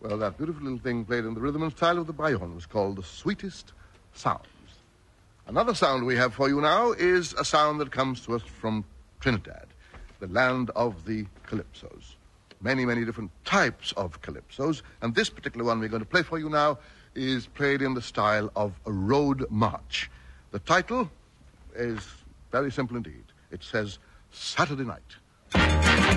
Well, that beautiful little thing played in the rhythm and style of the Bayonne was called The Sweetest Sounds. Another sound we have for you now is a sound that comes to us from Trinidad, the land of the calypsos. Many, many different types of calypsos, and this particular one we're going to play for you now is played in the style of a road march. The title is very simple indeed. It says Saturday Night.